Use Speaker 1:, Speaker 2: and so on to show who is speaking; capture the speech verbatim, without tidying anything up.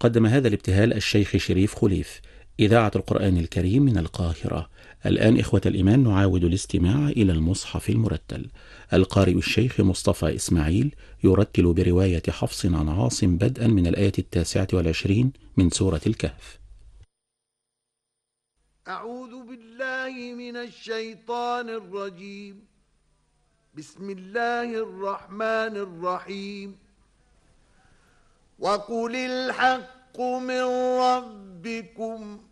Speaker 1: قدم هذا الابتهال الشيخ شريف خليف، إذاعة القرآن الكريم من القاهرة. الآن إخوة الإيمان نعاود الاستماع إلى المصحف المرتل. القارئ الشيخ مصطفى إسماعيل يرتل برواية حفص عن عاصم بدءا من الآية التاسعة والعشرين من سورة الكهف.
Speaker 2: أعوذ بالله من الشيطان الرجيم. بسم الله الرحمن الرحيم. وقل الحق من ربكم